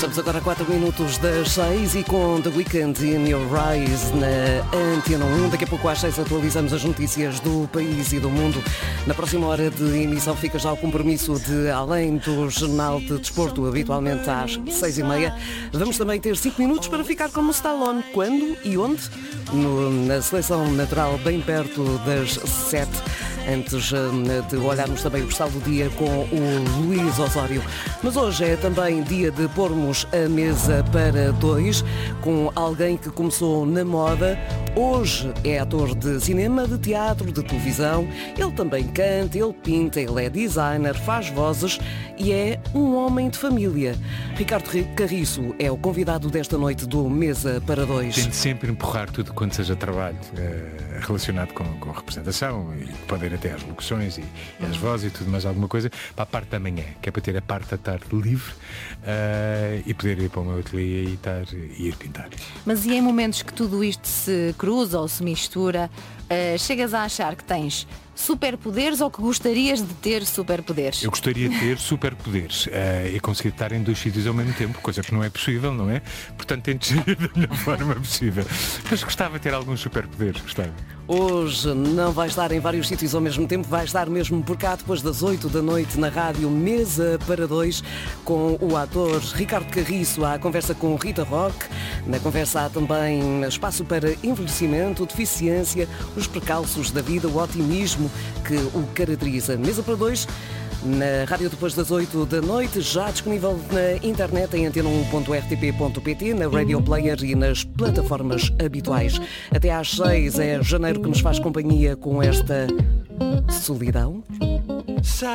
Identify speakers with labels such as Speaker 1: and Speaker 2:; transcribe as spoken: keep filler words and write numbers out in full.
Speaker 1: Estamos agora a quatro minutos das seis e com The Weeknd in Your Eyes na Antena um. Daqui a pouco às seis atualizamos as notícias do país e do mundo. Na próxima hora de emissão fica já o compromisso de, além do Jornal de Desporto, habitualmente às seis e meia, vamos também ter cinco minutos para ficar como Stallone. Quando e onde? No, na Seleção Natural, bem perto das sete. Antes de olharmos também o postal do dia com o Luís Osório. Mas hoje é também dia de pormos a mesa para dois com alguém que começou na moda. Hoje é ator de cinema, de teatro, de televisão. Ele também canta, ele pinta, ele é designer, faz vozes e é um homem de família. Ricardo Carriço é o convidado desta noite do Mesa para Dois.
Speaker 2: Tento sempre empurrar tudo quanto seja trabalho eh, relacionado com, com representação e pode ir até às locuções e, e às vozes e tudo mais alguma coisa para a parte da manhã, que é para ter a parte da tarde livre uh, e poder ir para o meu ateliê e, estar, e ir pintar.
Speaker 3: Mas e em momentos que tudo isto se cruza ou se mistura, uh, chegas a achar que tens superpoderes ou que gostarias de ter superpoderes?
Speaker 2: Eu gostaria de ter superpoderes uh, e conseguir estar em dois sítios ao mesmo tempo, coisa que não é possível, não é? Portanto, tento gerir da melhor forma possível. Mas gostava de ter alguns superpoderes, gostava.
Speaker 1: Hoje não vai estar em vários sítios ao mesmo tempo, vai estar mesmo por cá depois das oito da noite na rádio Mesa para Dois com o ator Ricardo Carriço à conversa com Rita Roque. Na conversa há também espaço para envelhecimento, deficiência, os precalços da vida, o otimismo que o caracteriza. Mesa para Dois na rádio depois das oito da noite, já disponível na internet em antena um ponto r t p ponto p t, na Radio Player e nas plataformas habituais. Até às seis é Janeiro que nos faz companhia com esta solidão.